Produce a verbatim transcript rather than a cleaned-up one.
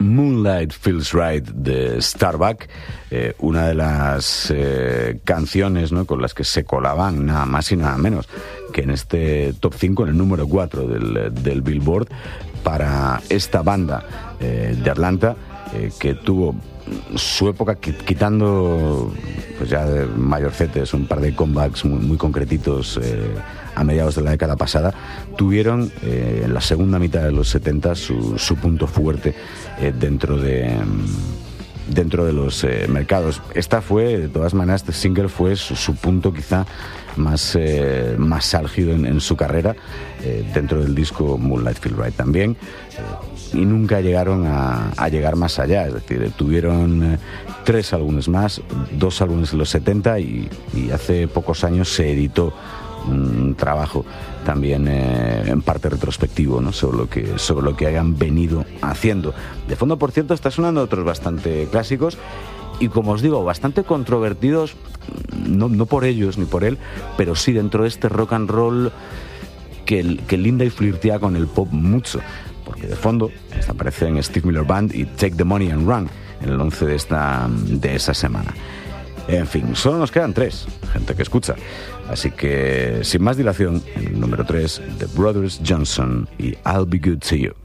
Moonlight Feels Right de Starbuck, eh, una de las eh, canciones, ¿no?, con las que se colaban nada más y nada menos que en este top cinco, en el número cuatro del, del Billboard, para esta banda eh, de Atlanta, eh, que tuvo su época quitando, pues ya de mayorcetes, un par de comebacks muy, muy concretitos eh, a mediados de la década pasada. Tuvieron eh, en la segunda mitad de los setenta su, su punto fuerte eh, dentro de dentro de los eh, mercados. Esta fue, de todas maneras, este single fue su, su punto quizá más, eh, más álgido en, en su carrera, eh, dentro del disco Moonlight Feel Right también, eh, y nunca llegaron a, a llegar más allá. Es decir, tuvieron eh, tres álbumes más, dos álbumes en los setenta, y, y hace pocos años se editó un trabajo también eh, en parte retrospectivo, ¿no?, sobre lo que sobre lo que hayan venido haciendo. De fondo, por cierto, está sonando otros bastante clásicos y, como os digo, bastante controvertidos, no, no por ellos ni por él, pero sí dentro de este rock and roll que, que linda y flirtea con el pop mucho, porque de fondo aparecen Steve Miller Band y Take the Money and Run en el once de esta de esa semana. En fin, solo nos quedan tres, gente que escucha. Así que, sin más dilación, el número tres, The Brothers Johnson y I'll Be Good to You.